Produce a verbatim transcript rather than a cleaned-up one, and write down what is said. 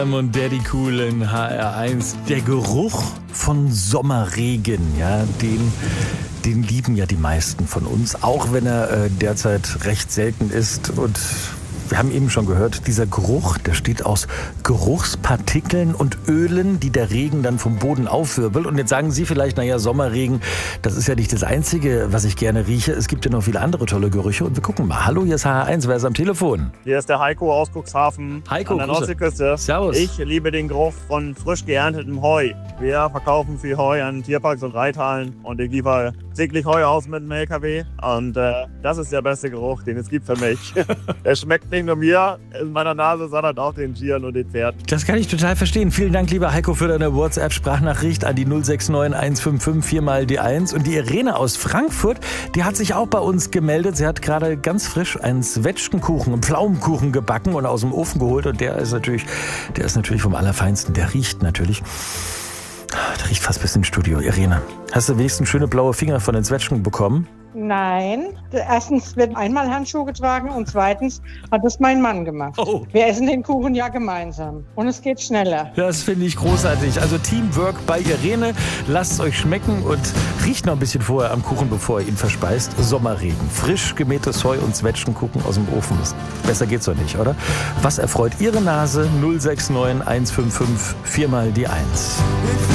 Und Daddy Cool in H R eins. Der Geruch von Sommerregen, ja, den, den lieben ja die meisten von uns, auch wenn er äh, derzeit recht selten ist. Und wir haben eben schon gehört, dieser Geruch, der steht aus Geruchspartikeln und Ölen, die der Regen dann vom Boden aufwirbelt. Und jetzt sagen Sie vielleicht, naja, Sommerregen, das ist ja nicht das Einzige, was ich gerne rieche. Es gibt ja noch viele andere tolle Gerüche. Und wir gucken mal. Hallo, hier ist H R eins, wer ist am Telefon? Hier ist der Heiko aus Cuxhaven Heiko, an der Grüße. Nordseeküste. Servus. Ich liebe den Geruch von frisch geerntetem Heu. Wir verkaufen viel Heu an Tierparks und Reithallen und ich liefere täglich Heu aus mit dem L K W. Und äh, das ist der beste Geruch, den es gibt für mich. Der schmeckt nicht nur mir in meiner Nase, sondern auch den Tieren und den Pferden. Das kann ich total verstehen. Vielen Dank, lieber Heiko, für deine WhatsApp-Sprachnachricht an die null sechs neun eins fünf fünf vier mal die eins. Und die Irene aus Frankfurt, die hat sich auch bei uns gemeldet. Sie hat gerade ganz frisch einen Zwetschgenkuchen, einen Pflaumenkuchen gebacken und aus dem Ofen geholt. Und der ist natürlich, der ist natürlich vom Allerfeinsten. Der riecht natürlich. Der riecht fast bis ins Studio. Irene, hast du wenigstens schöne blaue Finger von den Zwetschgen bekommen? Nein. Erstens wird einmal Handschuhe getragen und zweitens hat das mein Mann gemacht. Oh. Wir essen den Kuchen ja gemeinsam und es geht schneller. Das finde ich großartig. Also Teamwork bei Irene. Lasst es euch schmecken und riecht noch ein bisschen vorher am Kuchen, bevor ihr ihn verspeist. Sommerregen. Frisch gemähtes Heu und Zwetschgenkuchen aus dem Ofen. Besser geht's doch nicht, oder? Was erfreut Ihre Nase? null sechs neun eins fünf fünf vier mal die eins.